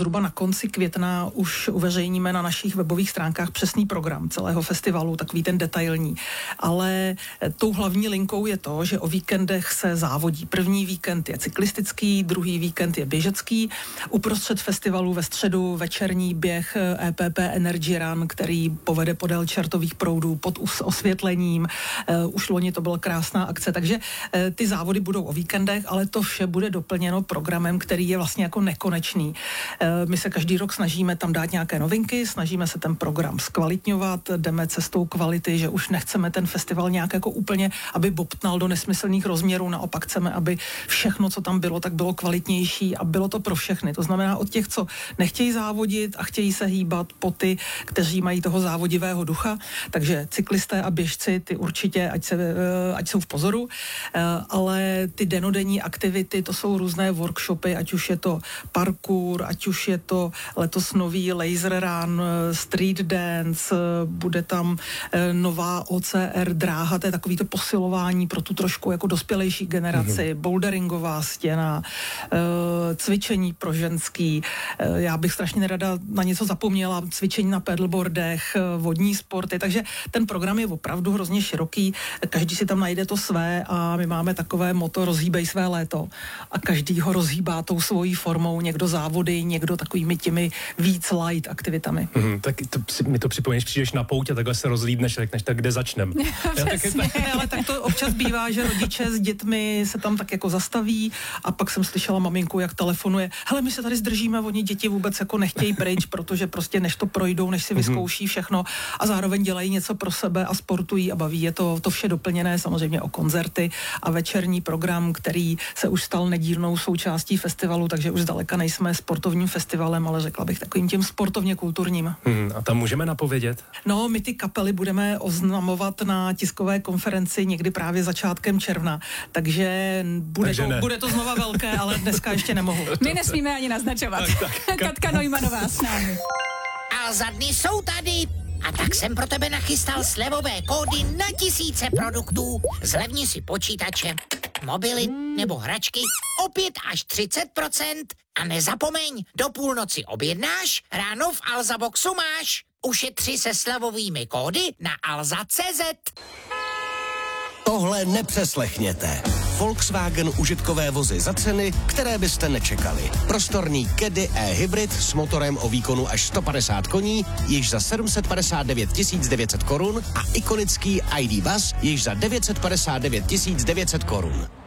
zhruba na konci května už uveřejníme na našich webových stránkách přesný program celého festivalu, takový ten detailní. Ale tou hlavní linkou je to, že o víkendech se závodí. První víkend je cyklistický, druhý víkend je běžecký. Uprostřed festivalu ve středu večerní běh EPP Energy Run, který povede podél čertových proudů pod osvětlením. Už loni to byla krásná akce, takže ty závody budou o víkendech, ale to vše bude doplněno programem, který je vlastně jako nekonečný. My se každý rok snažíme tam dát nějaké novinky, snažíme se ten program zkvalitňovat, jdeme cestou kvality, že už nechceme ten festival nějak jako úplně, aby bobtnal do nesmyslných rozměrů, naopak chceme, aby všechno, co tam bylo, tak bylo kvalitnější a bylo to pro všechny. To znamená od těch, co nechtějí závodit a chtějí se hýbat, po ty, kteří mají toho závodivého ducha. Takže cyklisté a běžci, ty určitě, ať jsou v pozoru, ale ty denodenní aktivity, to jsou různé workshopy, ať už je to parkour, ať už je to letos nový laser run, street dance, bude tam nová OCR dráha, to je takový to posilování pro tu trošku jako dospělejší generaci, boulderingová stěna, cvičení pro ženský. Já bych strašně nerada na něco zapomněla, cvičení na paddleboardech, vodní sporty, takže ten program je opravdu hrozně široký, každý si tam najde to své a my máme takové motto rozhýbej své léto a každý ho rozhýbá tou svojí formou, někdo závody, někdo takovými těmi víc light aktivitami. Tak mi to připomínáš, přijdeš na pouť a takhle se rozlídneš, řekneš, tak kde začnem? Ale tak to občas bývá, že rodiče s dětmi se tam tak jako zastaví a pak jsem slyšela maminku, jak telefonuje, hele, my se tady zdržíme, oni děti vůbec jako nechtějí pryč, protože prostě než to projdou, než si vyzkouší všechno a zároveň dělají něco pro sebe a sportují a baví. Je to vše doplněné samozřejmě o koncerty a večerní program, který se už stal nedílnou součástí festivalu, takže už zdaleka nejsme sportovním festivalem, ale řekla bych takovým tím sportovně kulturním. A tam můžeme napovědět? No, my ty kapely budeme oznamovat na tiskové konferenci někdy právě začátkem června, takže bude to znova velké, ale dneska ještě nemohu. My nesmíme ani naznačovat. Katka Neumannová s námi. A za dny jsou tady. A tak jsem pro tebe nachystal slevové kódy na tisíce produktů. Zlevni si počítače, mobily nebo hračky o 5 až 30%. A nezapomeň, do půlnoci objednáš, ráno v Alza Boxu máš. Ušetři se slevovými kódy na alza.cz. Tohle nepřeslechněte. Volkswagen užitkové vozy za ceny, které byste nečekali. Prostorný Caddy e-hybrid s motorem o výkonu až 150 koní, již za 759 900 korun a ikonický ID Buzz již za 959 900 korun.